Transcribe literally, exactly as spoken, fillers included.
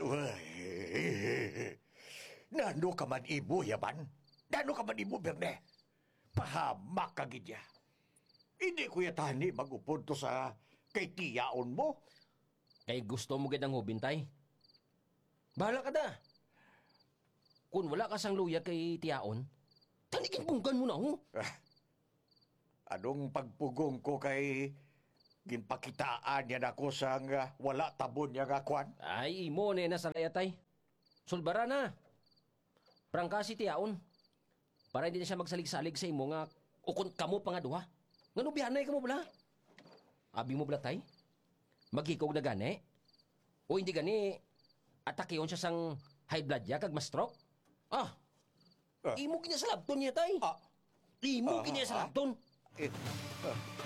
Uy, nano ka man imo, yaman? Nano ka man imo, Berne? Pahamak ka gidya. Hindi ko yatani magupod to sa kay tiyaon mo. Kay gusto mo gid ang hubintay. Bahala ka da. Kung wala ka sang luya kay tiyaon, tanigin bunggan mo na ho. Ah, anong pagpugong ko kay ginpakitaan yan ako sang ah, wala tabon niya nga kwan? Ay, imo na sa layatay. Sulbara na. Prangka si tiyaon. Para hindi na siya magsalig-salig sa imo nga ukon kamo pa nga duha. Ngano bihanay ka mo bala? Abi mo bala tay? Maghikog na gani? O hindi gani atakeon siya sang high blood ya kag ma-stroke? Ah, Ah. imo kanya sa labton niya tay. Ah. Imo Ah, kanya sa ah. labton. Eh, ah,